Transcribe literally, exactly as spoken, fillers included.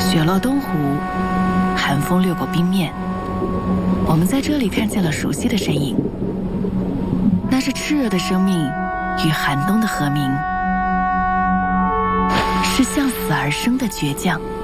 雪落东湖，寒风掠过冰面，我们在这里看见了熟悉的身影，那是炽热的生命与寒冬的和鸣，是向死而生的倔强。